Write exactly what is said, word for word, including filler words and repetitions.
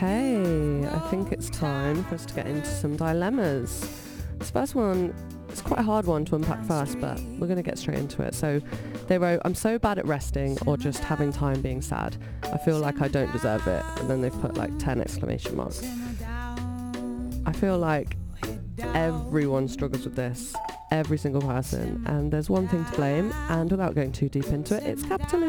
Okay, I think it's time for us to get into some dilemmas. This first one is quite a hard one to unpack first, but we're going to get straight into it. So they wrote, I'm so bad at resting or just having time being sad. I feel like I don't deserve it. And then they've put like ten exclamation marks. I feel like everyone struggles with this. Every single person. And there's one thing to blame, and without going too deep into it, it's capitalism.